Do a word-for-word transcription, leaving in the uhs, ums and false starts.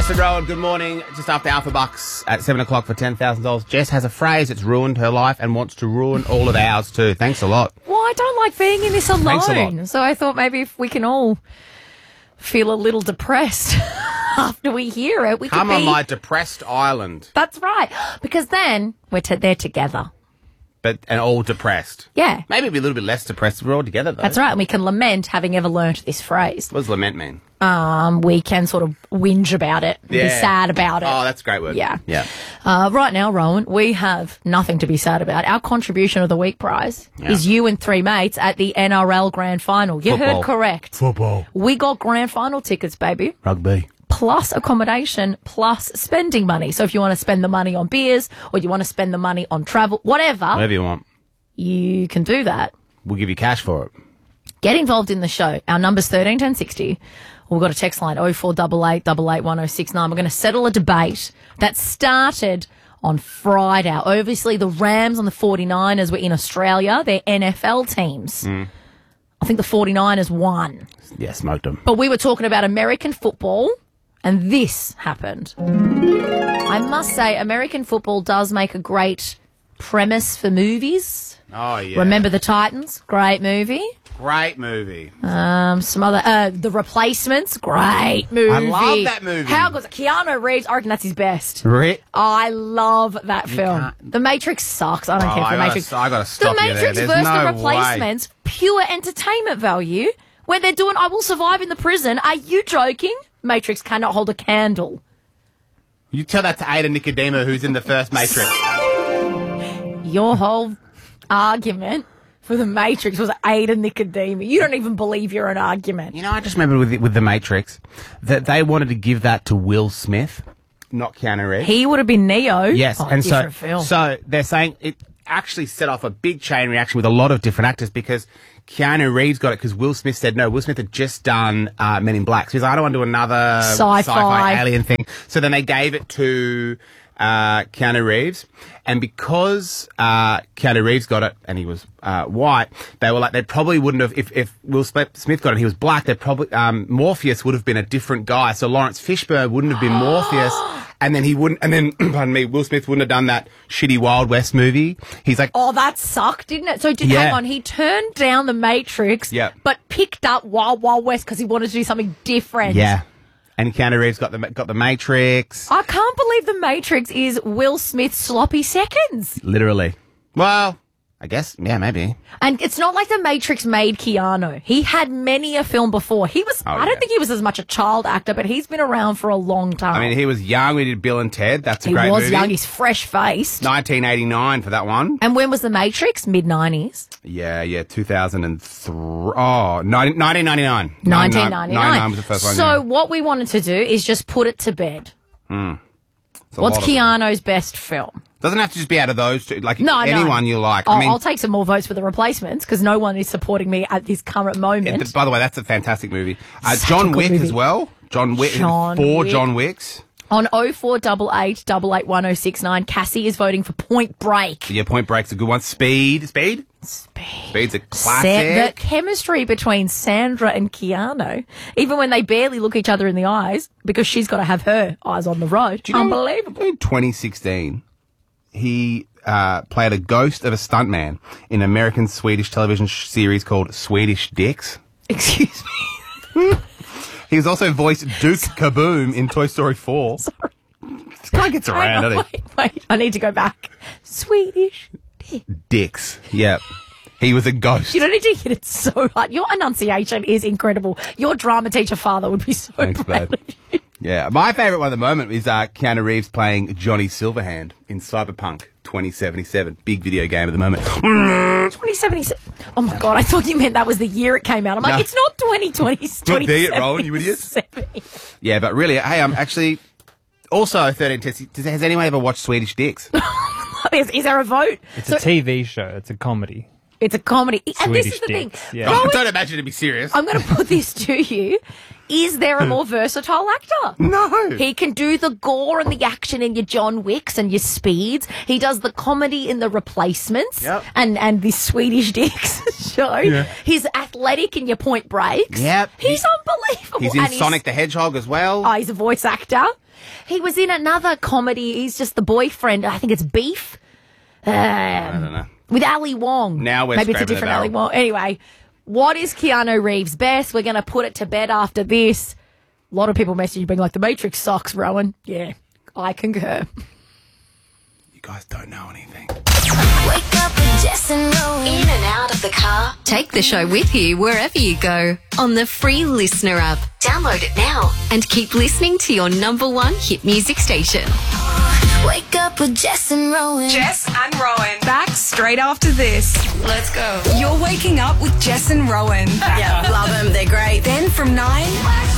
Jess and Rowan, good morning. Just after Alpha Bucks at seven o'clock for ten thousand dollars. Jess has a phrase that's ruined her life and wants to ruin all of ours too. Thanks a lot. Well, I don't like being in this Thanks a alone. lot. So I thought maybe if we can all feel a little depressed after we hear it, we Come could on be... my depressed island. That's right. Because then we're t- they're together. But and all depressed. Yeah. Maybe be a little bit less depressed if we're all together though. That's right. And we can lament having ever learnt this phrase. What does lament mean? Um, we can sort of whinge about it, be Yeah. sad about it. Oh, that's a great word. Yeah. Yeah. Uh, right now, Rowan, we have nothing to be sad about. Our contribution of the week prize Yeah. is you and three mates at the N R L Grand Final. You Football. heard correct. Football. We got Grand Final tickets, baby. Rugby. Plus accommodation, plus spending money. So if you want to spend the money on beers or you want to spend the money on travel, whatever, Whatever you want. you can do that. We'll give you cash for it. Get involved in the show. Our number's thirteen ten sixty. We've got a text line oh four eight eight, eight eight one oh six nine. We're going to settle a debate that started on Friday. Obviously, the Rams and the forty-niners were in Australia. They're N F L teams. Mm. I think the forty-niners won. Yeah, smoked them. But we were talking about American football, and this happened. I must say, American football does make a great premise for movies. Oh, yeah. Remember the Titans? Great movie. Great movie. Um, some other, uh, The Replacements, great movie. I love that movie. How good? Keanu Reeves, I reckon that's his best. Re- I love that film. can't- The Matrix sucks. I don't Oh, care for I The gotta- Matrix. I gotta stop The you there. Matrix There's versus no The Replacements, pure entertainment value. When they're doing I Will Survive in the Prison, are you joking? Matrix cannot hold a candle. You tell that to Ada Nicodemo, who's in the first Matrix. Your whole argument for The Matrix was Ada Nicodemo. You don't even believe you're an argument. You know, I just remember with the, with the Matrix that they wanted to give that to Will Smith, not Keanu Reeves. He would have been Neo. Yes, Oh, and so different film. so they're saying it actually set off a big chain reaction with a lot of different actors because Keanu Reeves got it because Will Smith said no. Will Smith had just done uh, Men in Black, so he's like, I don't want to do another Sci-fi. sci-fi alien thing. So then they gave it to uh, Keanu Reeves, and because uh, Keanu Reeves got it and he was uh, white, they were like they probably wouldn't have if, if Will Smith got it and he was black. They probably um, Morpheus would have been a different guy. So Lawrence Fishburne wouldn't have been Morpheus. And then he wouldn't, and then, pardon me, Will Smith wouldn't have done that shitty Wild West movie. He's like, Oh, that sucked, didn't it? So did, Yeah. hang on, he turned down The Matrix, Yeah. but picked up Wild Wild West because he wanted to do something different. yeah. And Keanu Reeves got the got the Matrix. I can't believe The Matrix is Will Smith's sloppy seconds. Literally. Well, I guess, yeah, maybe. And it's not like The Matrix made Keanu. He had many a film before. He was, Oh, I don't yeah. think he was as much a child actor, but he's been around for a long time. I mean, he was young. We did Bill and Ted. That's a he great was movie. young, he's fresh-faced. nineteen eighty-nine for that one. And when was The Matrix? mid nineties. Yeah, yeah, two thousand three. Oh, nineteen ninety-nine. nineteen ninety-nine. ninety-nine was the first one. So yeah. what we wanted to do is just put it to bed. It's a What's lot of them. Keanu's best film? Doesn't have to just be out of those two. Like, No, anyone no. you like. I'll, I mean, I'll take some more votes for The Replacements because no one is supporting me at this current moment. yeah, but by the way, that's a fantastic movie. Uh, Such a John good Wick movie. as well. John Wick. John four Wick. John Wicks. On oh four eight eight, eight eight one oh six nine, Cassie is voting for Point Break. Yeah, Point Break's a good one. Speed. Speed? Speed. Speed's a Sa- classic. the chemistry between Sandra and Keanu, even when they barely look each other in the eyes, because she's got to have her eyes on the road. Do you know- Unbelievable. In twenty sixteen, he uh, played a ghost of a stuntman in an American Swedish television sh- series called Swedish Dicks. Excuse me. He was also voiced Duke Kaboom in Toy Story four. Sorry. This guy gets around, Hang on, doesn't he? wait, wait. I need to go back. Swedish. Dicks. Yep. He was a ghost. You don't need to hit it so hard. Your enunciation is incredible. Your drama teacher father would be so Thanks, proud babe. of you. Yeah. My favourite one at the moment is uh, Keanu Reeves playing Johnny Silverhand in Cyberpunk twenty seventy-seven. Big video game at the moment. twenty seventy-seven. Oh my God, I thought you meant that was the year it came out. I'm like, No. it's not twenty twenty. It's Not there yet, Rowan, you idiot. Yeah, but really, hey, I'm actually also thirteen test. Does, has anyone ever watched Swedish Dicks? is, is there a vote? It's So- a T V show. It's a comedy. It's a comedy. And this is Swedish the thing. dicks, yeah. Rowan, I don't imagine it to be serious. I'm going to put this to you. Is there a more versatile actor? No. He can do the gore and the action in your John Wicks and your Speeds. He does the comedy in The Replacements Yep. and, and this Swedish Dicks show. He's athletic in your Point Breaks. Yep. He's He- unbelievable. He's in And Sonic the Hedgehog as well. Oh, he's a voice actor. He was in another comedy. He's just the boyfriend. I think it's Beef. Um, I don't know. with Ali Wong. Now we're Maybe it's a scraping the different Ali barrel. Wong. Anyway, what is Keanu Reeves' best? We're going to put it to bed after this. A lot of people message being like, The Matrix sucks, Rowan. Yeah, I concur. You guys don't know anything. Wake up with Jess and Rowan. In and out of the car. Take the show with you wherever you go on the free Listener app. Download it now and keep listening to your number one hit music station. Wake up with Jess and Rowan. Jess and Rowan. Back straight after this. Let's go. You're waking up with Jess and Rowan. Yeah, love them. They're great. Then from nine.